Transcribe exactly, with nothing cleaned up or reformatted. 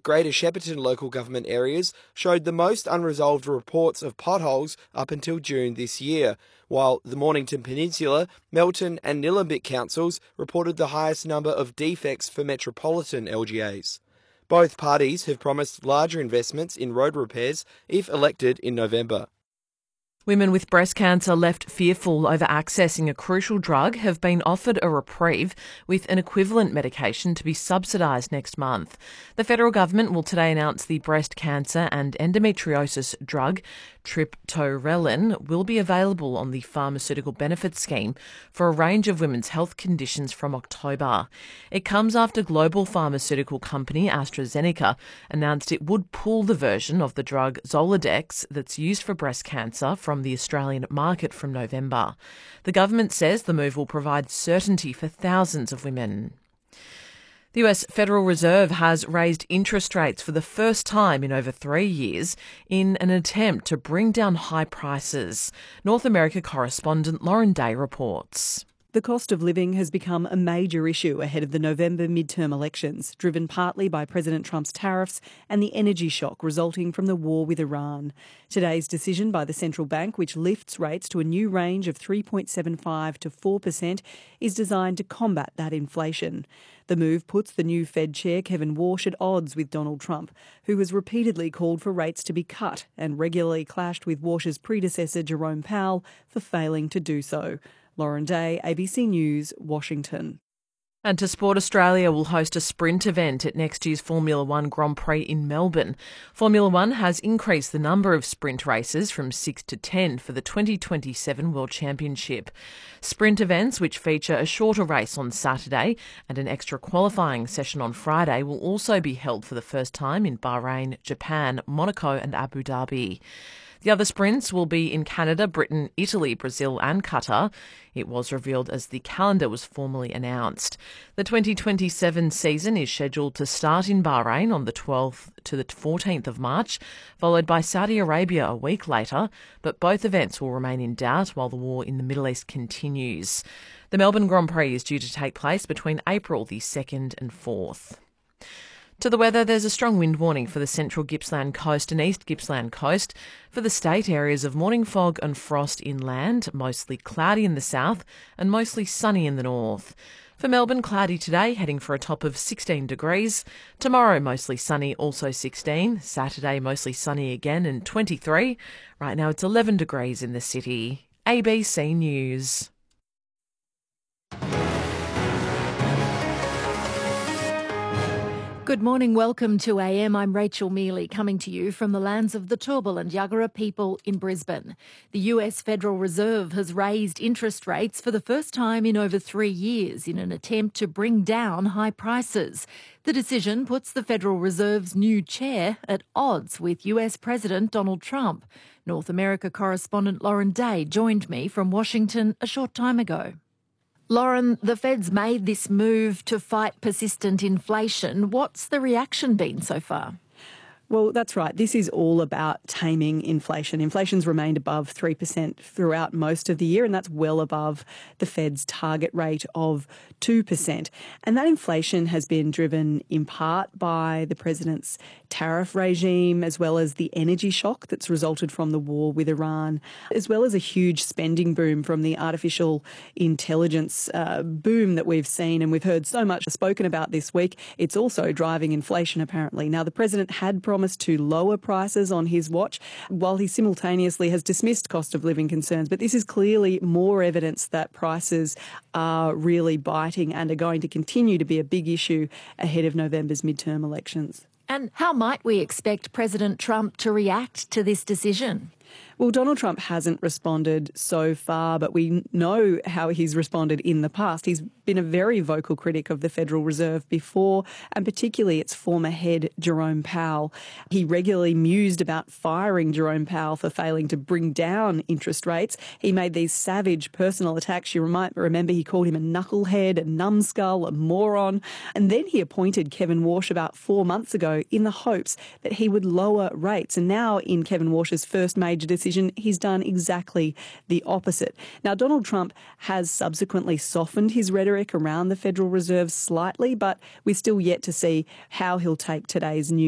Greater Shepparton local government areas showed the most unresolved reports of potholes up until June this year, while the Mornington Peninsula, Melton and Nillumbik councils reported the highest number of defects for metropolitan L G As. Both parties have promised larger investments in road repairs if elected in November. Women with breast cancer left fearful over accessing a crucial drug have been offered a reprieve with an equivalent medication to be subsidised next month. The federal government will today announce the breast cancer and endometriosis drug triptorelin will be available on the Pharmaceutical Benefits Scheme for a range of women's health conditions from October. It comes after global pharmaceutical company AstraZeneca announced it would pull the version of the drug Zoladex that's used for breast cancer from the Australian market from November. The government says the move will provide certainty for thousands of women. The U S Federal Reserve has raised interest rates for the first time in over three years in an attempt to bring down high prices. North America correspondent Lauren Day reports. The cost of living has become a major issue ahead of the November midterm elections, driven partly by President Trump's tariffs and the energy shock resulting from the war with Iran. Today's decision by the central bank, which lifts rates to a new range of three point seven five to four percent, is designed to combat that inflation. The move puts the new Fed chair, Kevin Warsh, at odds with Donald Trump, who has repeatedly called for rates to be cut and regularly clashed with Warsh's predecessor, Jerome Powell, for failing to do so. Lauren Day, A B C News, Washington. And to sport, Australia will host a sprint event at next year's Formula One Grand Prix in Melbourne. Formula One has increased the number of sprint races from six to ten for the twenty twenty-seven World Championship. Sprint events, which feature a shorter race on Saturday and an extra qualifying session on Friday, will also be held for the first time in Bahrain, Japan, Monaco and Abu Dhabi. The other sprints will be in Canada, Britain, Italy, Brazil and Qatar. It was revealed as the calendar was formally announced. The twenty twenty-seven season is scheduled to start in Bahrain on the twelfth to the fourteenth of March, followed by Saudi Arabia a week later, but both events will remain in doubt while the war in the Middle East continues. The Melbourne Grand Prix is due to take place between April the second and fourth. To the weather, there's a strong wind warning for the central Gippsland coast and east Gippsland coast. For the state, areas of morning fog and frost inland, mostly cloudy in the south and mostly sunny in the north. For Melbourne, cloudy today, heading for a top of sixteen degrees. Tomorrow, mostly sunny, also sixteen. Saturday, mostly sunny again and twenty-three. Right now, it's eleven degrees in the city. A B C News. Good morning, welcome to A M. I'm Rachel Mealy, coming to you from the lands of the Turrbal and Yagara people in Brisbane. The U S Federal Reserve has raised interest rates for the first time in over three years in an attempt to bring down high prices. The decision puts the Federal Reserve's new chair at odds with U S President Donald Trump. North America correspondent Lauren Day joined me from Washington a short time ago. Lauren, the Fed's made this move to fight persistent inflation. What's the reaction been so far? Well, that's right. This is all about taming inflation. Inflation's remained above three percent throughout most of the year, and that's well above the Fed's target rate of two percent. And that inflation has been driven in part by the president's tariff regime, as well as the energy shock that's resulted from the war with Iran, as well as a huge spending boom from the artificial intelligence uh, boom that we've seen and we've heard so much spoken about this week. It's also driving inflation, apparently. Now, the president had promised to lower prices on his watch, while he simultaneously has dismissed cost of living concerns. But this is clearly more evidence that prices are really biting and are going to continue to be a big issue ahead of November's midterm elections. And how might we expect President Trump to react to this decision? Well, Donald Trump hasn't responded so far, but we know how he's responded in the past. He's been a very vocal critic of the Federal Reserve before, and particularly its former head, Jerome Powell. He regularly mused about firing Jerome Powell for failing to bring down interest rates. He made these savage personal attacks. You might remember he called him a knucklehead, a numbskull, a moron. And then he appointed Kevin Warsh about four months ago in the hopes that he would lower rates. And now in Kevin Warsh's first major decision, he's done exactly the opposite. Now, Donald Trump has subsequently softened his rhetoric around the Federal Reserve slightly, but we're still yet to see how he'll take today's news.